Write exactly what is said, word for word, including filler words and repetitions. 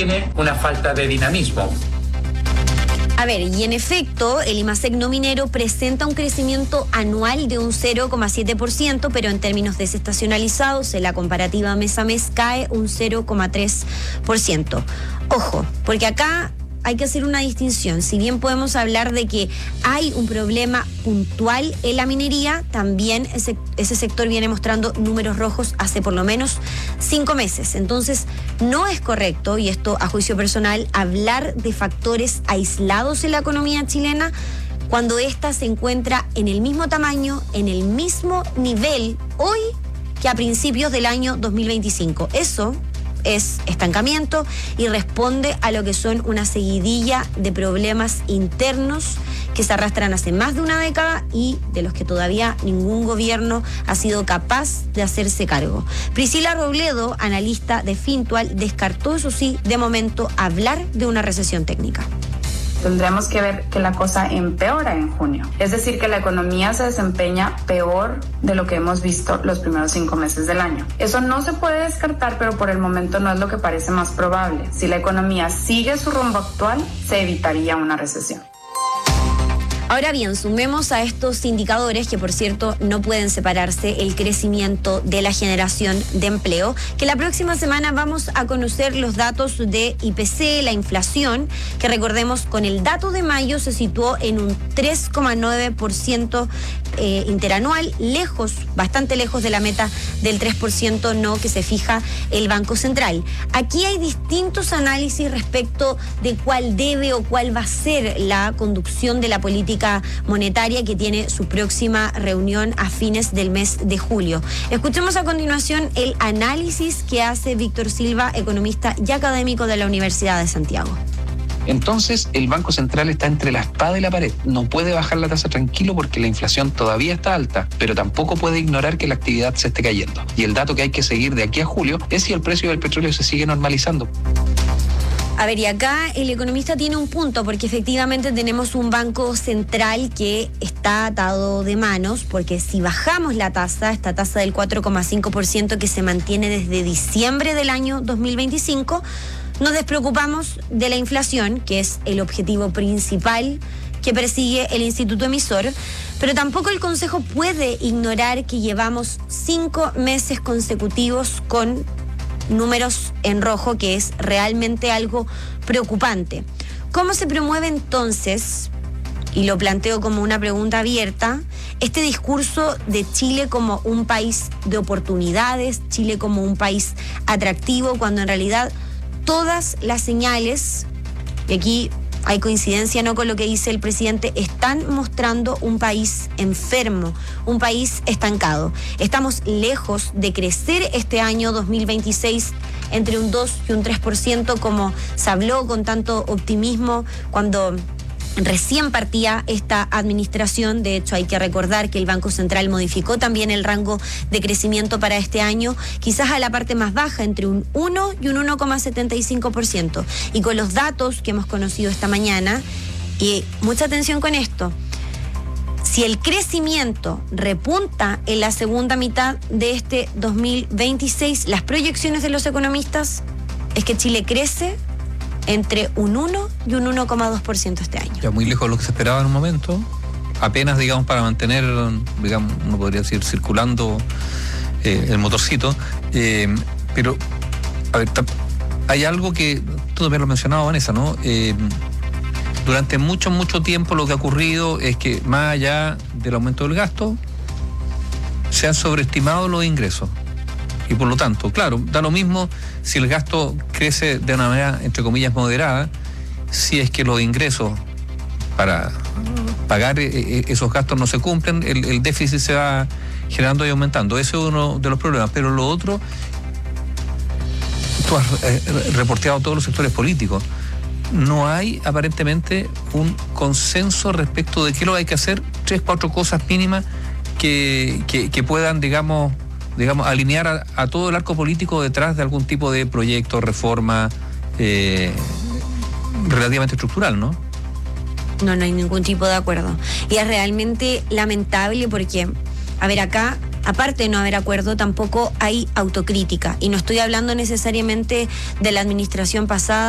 tiene una falta de dinamismo. A ver, y en efecto, el IMASEC no minero presenta un crecimiento anual de un cero coma siete por ciento, pero en términos desestacionalizados, en la comparativa mes a mes cae un cero coma tres por ciento. Ojo, porque acá hay que hacer una distinción. Si bien podemos hablar de que hay un problema puntual en la minería, también ese, ese sector viene mostrando números rojos hace por lo menos cinco meses. Entonces, no es correcto, y esto a juicio personal, hablar de factores aislados en la economía chilena cuando ésta se encuentra en el mismo tamaño, en el mismo nivel hoy que a principios del año dos mil veinticinco. Eso es estancamiento y responde a lo que son una seguidilla de problemas internos que se arrastran hace más de una década y de los que todavía ningún gobierno ha sido capaz de hacerse cargo. Priscila Robledo, analista de Fintual, descartó, eso sí, de momento, hablar de una recesión técnica. Tendremos que ver que la cosa empeora en junio. Es decir, que la economía se desempeña peor de lo que hemos visto los primeros cinco meses del año. Eso no se puede descartar, pero por el momento no es lo que parece más probable. Si la economía sigue su rumbo actual, se evitaría una recesión. Ahora bien, sumemos a estos indicadores, que por cierto no pueden separarse, el crecimiento de la generación de empleo, que la próxima semana vamos a conocer los datos de I P C, la inflación, que recordemos con el dato de mayo se situó en un tres coma nueve por ciento eh, interanual, lejos, bastante lejos de la meta del tres por ciento no que se fija el Banco Central. Aquí hay distintos análisis respecto de cuál debe o cuál va a ser la conducción de la política monetaria, que tiene su próxima reunión a fines del mes de julio. Escuchemos a continuación el análisis que hace Víctor Silva, economista y académico de la Universidad de Santiago. Entonces, el Banco Central está entre la espada y la pared. No puede bajar la tasa tranquilo porque la inflación todavía está alta, pero tampoco puede ignorar que la actividad se esté cayendo. Y el dato que hay que seguir de aquí a julio es si el precio del petróleo se sigue normalizando. A ver, y acá el economista tiene un punto, porque efectivamente tenemos un banco central que está atado de manos, porque si bajamos la tasa, esta tasa del cuatro coma cinco por ciento que se mantiene desde diciembre del año dos mil veinticinco, nos despreocupamos de la inflación, que es el objetivo principal que persigue el instituto emisor, pero tampoco el Consejo puede ignorar que llevamos cinco meses consecutivos con números en rojo, que es realmente algo preocupante. ¿Cómo se promueve entonces, y lo planteo como una pregunta abierta, este discurso de Chile como un país de oportunidades, Chile como un país atractivo, cuando en realidad todas las señales, y aquí hay coincidencia no con lo que dice el presidente, están mostrando un país enfermo, un país estancado? Estamos lejos de crecer este año dos mil veintiséis entre un dos y un tres por ciento, como se habló con tanto optimismo cuando recién partía esta administración. De hecho, hay que recordar que el Banco Central modificó también el rango de crecimiento para este año, quizás a la parte más baja, entre un uno y un uno coma setenta y cinco por ciento. Y con los datos que hemos conocido esta mañana, y mucha atención con esto, si el crecimiento repunta en la segunda mitad de este dos mil veintiséis, las proyecciones de los economistas es que Chile crece entre un uno y un uno coma dos por ciento este año. Ya muy lejos de lo que se esperaba en un momento, apenas, digamos, para mantener, digamos, uno podría decir, circulando eh, el motorcito, eh, pero, a ver, hay algo que tú también lo has mencionado, Vanessa, ¿no? Eh, durante mucho, mucho tiempo lo que ha ocurrido es que, más allá del aumento del gasto, se han sobreestimado los ingresos. Y por lo tanto, claro, da lo mismo si el gasto crece de una manera, entre comillas, moderada, si es que los ingresos para pagar esos gastos no se cumplen, el, el déficit se va generando y aumentando. Ese es uno de los problemas. Pero lo otro, tú has eh, reporteado todos los sectores políticos. No hay aparentemente un consenso respecto de qué lo hay que hacer, tres, cuatro cosas mínimas que, que, que puedan, digamos, digamos, alinear a, a todo el arco político detrás de algún tipo de proyecto, reforma eh, relativamente estructural, ¿no? No, no hay ningún tipo de acuerdo. Y es realmente lamentable porque, a ver, acá, aparte de no haber acuerdo, tampoco hay autocrítica. Y no estoy hablando necesariamente de la administración pasada,